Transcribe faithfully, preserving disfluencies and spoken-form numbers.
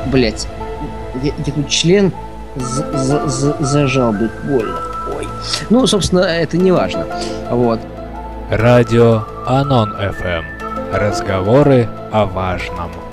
Блять, я, я тут член за- за- за- зажал, блядь, больно. Ой. Ну, собственно, это не важно. Вот. Радио Анон эф эм. Разговоры о важном.